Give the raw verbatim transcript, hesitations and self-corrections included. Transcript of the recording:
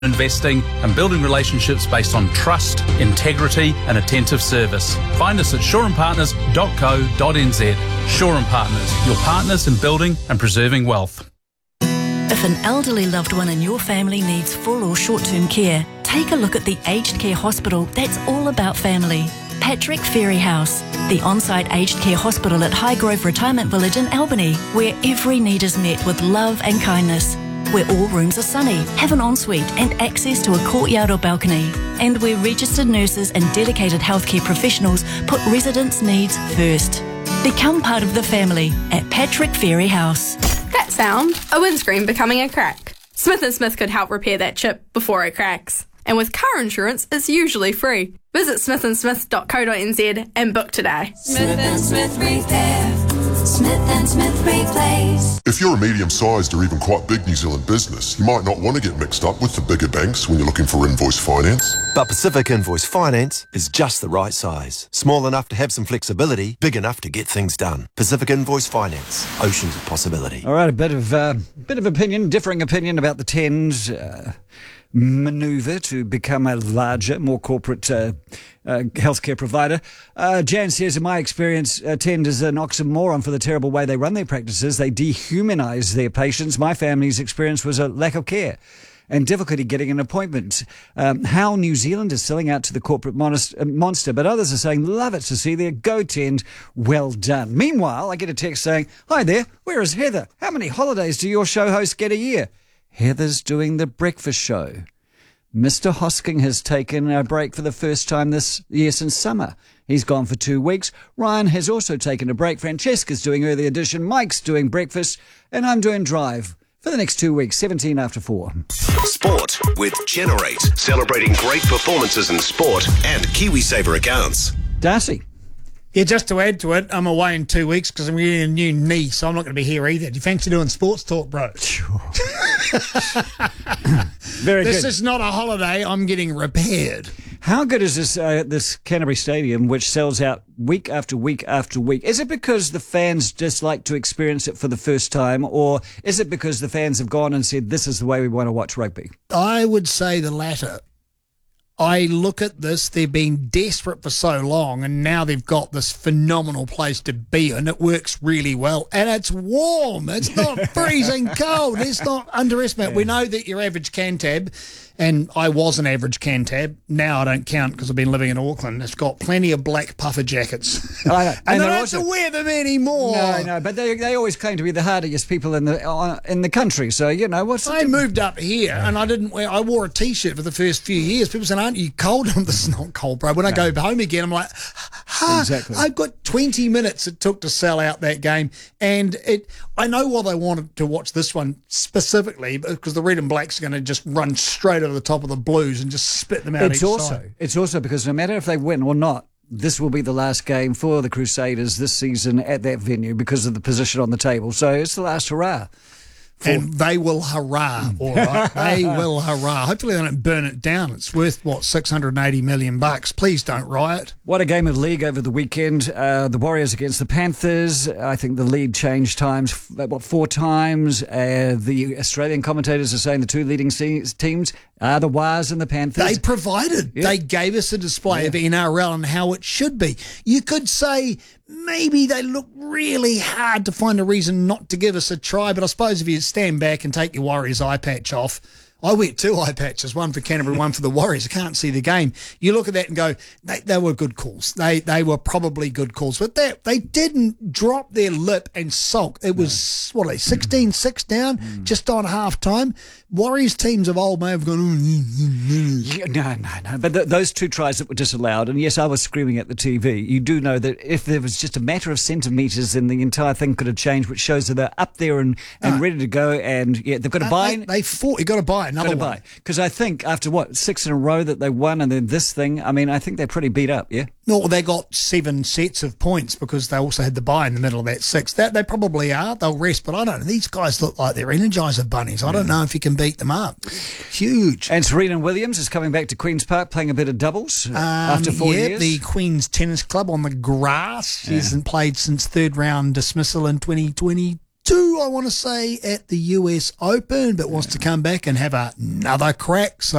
investing and building relationships based on trust, integrity and attentive service. Find us at shore and partners dot co dot n z. Shore and Partners, your partners in building and preserving wealth. If an elderly loved one in your family needs full or short-term care, take a look at the aged care hospital that's all about family. Patrick Ferry House, the on-site aged care hospital at Highgrove Retirement Village in Albany, where every need is met with love and kindness. Where all rooms are sunny, have an ensuite and access to a courtyard or balcony. And where registered nurses and dedicated healthcare professionals put residents' needs first. Become part of the family at Patrick Ferry House. That sound, a windscreen becoming a crack. Smith and Smith could help repair that chip before it cracks. And with car insurance, it's usually free. Visit smith and smith dot co dot n z and book today. Smith and Smith Repair. Smith and Smith Replace. If you're a medium-sized or even quite big New Zealand business, you might not want to get mixed up with the bigger banks when you're looking for invoice finance. But Pacific Invoice Finance is just the right size. Small enough to have some flexibility, big enough to get things done. Pacific Invoice Finance. Oceans of possibility. All right, a bit of uh, bit of opinion, differing opinion about the Tens uh, manoeuvre to become a larger, more corporate uh, uh, healthcare provider. Uh, Jan says, in my experience, uh, Tend is an oxymoron for the terrible way they run their practices. They dehumanise their patients. My family's experience was a lack of care and difficulty getting an appointment. Um, how New Zealand is selling out to the corporate monist- uh, monster, but others are saying, love it to see their go Tend, well done. Meanwhile, I get a text saying, hi there, where is Heather? How many holidays do your show hosts get a year? Heather's doing the breakfast show. Mister Hosking has taken a break for the first time this year since summer. He's gone for two weeks. Ryan has also taken a break. Francesca's doing early edition. Mike's doing breakfast. And I'm doing drive for the next two weeks, seventeen after four. Sport with Generate. Celebrating great performances in sport and KiwiSaver accounts. Darcy. Yeah, just to add to it, I'm away in two weeks because I'm getting a new knee, so I'm not going to be here either. Do you fancy doing sports talk, bro? Sure. Very this good. This is not a holiday. I'm getting repaired. How good is this uh, this Canterbury Stadium, which sells out week after week after week? Is it because the fans just like to experience it for the first time, or is it because the fans have gone and said, this is the way we want to watch rugby? I would say the latter. I look at this, they've been desperate for so long, and now they've got this phenomenal place to be in. It works really well, and it's warm. It's not freezing cold. Let's not underestimate. Yeah. We know that your average Cantab, and I was an average Cantab. Now I don't count because I've been living in Auckland. It's got plenty of black puffer jackets. I know. and, and I don't have also, to wear them anymore. No, no, but they they always claim to be the hardiest people in the uh, in the country. So, you know, what's... I moved up here, and I didn't wear... I wore a T-shirt for the first few years. People said, aren't you cold? This is not cold, bro. When I no. go home again, I'm like, ha, exactly. I've got twenty minutes it took to sell out that game. And it. I know why they wanted to watch this one specifically, because the Red and Blacks are going to just run straight over the top of the Blues and just spit them out it's each also, side. It's also because no matter if they win or not, this will be the last game for the Crusaders this season at that venue because of the position on the table. So it's the last hurrah. For... And they will hurrah, all right. They will hurrah. Hopefully they don't burn it down. It's worth, what, six hundred eighty million bucks. Please don't riot. What a game of league over the weekend. Uh, the Warriors against the Panthers. I think the lead changed times, what, four times. Uh, the Australian commentators are saying the two leading se- teams are the Wars and the Panthers. They provided. Yeah. They gave us a display yeah. of N R L and how it should be. You could say maybe they look really hard to find a reason not to give us a try, but I suppose if you stand back and take your Warriors eye patch off, I went two eye patches, one for Canterbury, one for the Warriors. I can't see the game. You look at that and go, they, they were good calls. They they were probably good calls. But they, they didn't drop their lip and sulk. It was, no. what are they, sixteen six down, mm. just on half time. Warriors teams of old may have gone, yeah, no, no, no. But th- those two tries that were disallowed, and yes, I was screaming at the T V, you do know that if there was just a matter of centimetres, then the entire thing could have changed, which shows that they're up there and, and no. ready to go. And yeah, they've got to no, buy. They, they fought. You've got to buy another one. Because I think after, what, six in a row that they won and then this thing, I mean, I think they're pretty beat up, yeah? No, well, they got seven sets of points because they also had the bye in the middle of that six. That They probably are. They'll rest, but I don't know. These guys look like they're Energizer bunnies. I don't know if you can beat them up. Huge. And Serena Williams is coming back to Queen's Park playing a bit of doubles um, after four yeah, years. The Queen's Tennis Club on the grass. She yeah. hasn't played since third round dismissal in twenty twenty. two, I want to say, at the U S Open, but wants to come back and have another crack. So